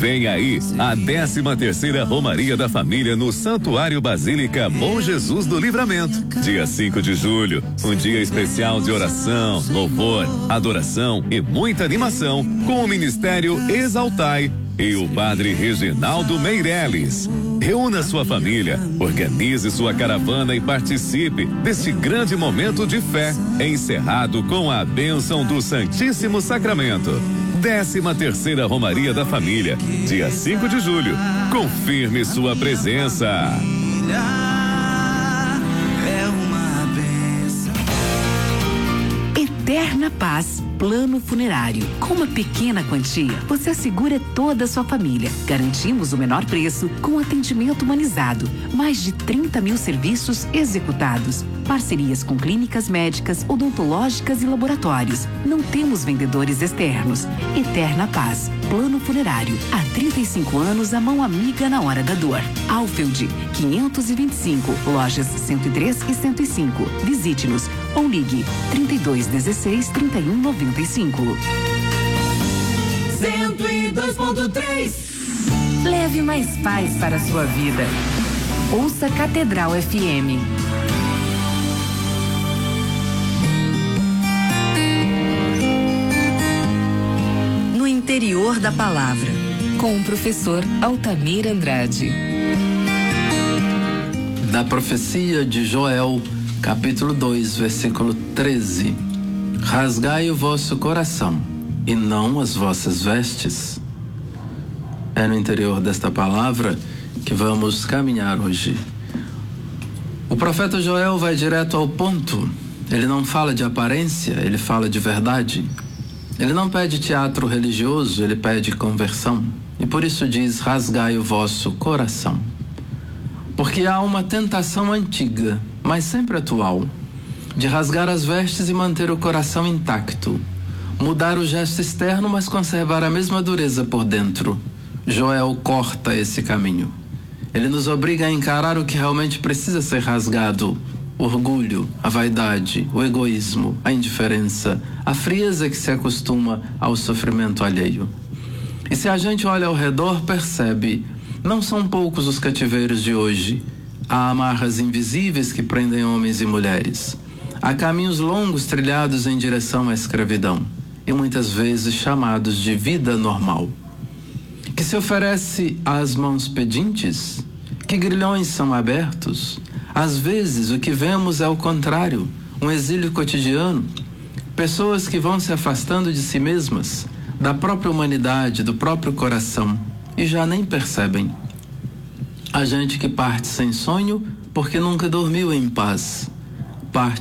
Vem aí a 13ª Romaria da Família no Santuário Basílica Bom Jesus do Livramento. Dia 5 de julho, um dia especial de oração, louvor, adoração e muita animação com o Ministério Exaltai e o Padre Reginaldo Meireles. Reúna sua família, organize sua caravana e participe deste grande momento de fé, encerrado com a bênção do Santíssimo Sacramento. 13ª Romaria da Família, dia 5 de julho. Confirme sua presença. Eterna Paz Plano Funerário. Com uma pequena quantia, você assegura toda a sua família. Garantimos o menor preço com atendimento humanizado. Mais de 30 mil serviços executados. Parcerias com clínicas médicas, odontológicas e laboratórios. Não temos vendedores externos. Eterna Paz Plano Funerário. Há 35 anos, a mão amiga na hora da dor. Alfeld 525, lojas 103 e 105. Visite-nos ou ligue 3216 3195. 102.3. Leve mais paz para a sua vida. Ouça Catedral FM. No interior da palavra, com o professor Altamir Andrade. Da profecia de Joel, capítulo 2, versículo 13. Rasgai o vosso coração, e não as vossas vestes. É no interior desta palavra que vamos caminhar hoje. O profeta Joel vai direto ao ponto. Ele não fala de aparência, ele fala de verdade. Ele não pede teatro religioso, ele pede conversão. E por isso diz: rasgai o vosso coração. Porque há uma tentação antiga, mas sempre atual, de rasgar as vestes e manter o coração intacto. Mudar o gesto externo, mas conservar a mesma dureza por dentro. Joel corta esse caminho. Ele nos obriga a encarar o que realmente precisa ser rasgado: o orgulho, a vaidade, o egoísmo, a indiferença, a frieza que se acostuma ao sofrimento alheio. E se a gente olha ao redor, percebe: não são poucos os cativeiros de hoje. Há amarras invisíveis que prendem homens e mulheres. Há caminhos longos trilhados em direção à escravidão, e muitas vezes chamados de vida normal, que se oferece às mãos pedintes, que grilhões são abertos. Às vezes o que vemos é o contrário, um exílio cotidiano, pessoas que vão se afastando de si mesmas, da própria humanidade, do próprio coração, e já nem percebem. Há gente que parte sem sonho porque nunca dormiu em paz. Parte